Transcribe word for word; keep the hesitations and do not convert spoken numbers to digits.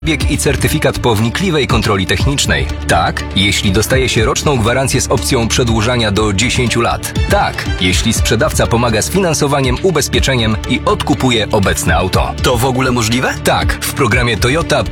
bieg i certyfikat po wnikliwej kontroli technicznej. Tak, jeśli dostaje się roczną gwarancję z opcją przedłużania do dziesięciu lat. Tak, jeśli sprzedawca pomaga z finansowaniem, ubezpieczeniem i odkupuje obecne auto. To w ogóle możliwe? Tak, w programie Toyota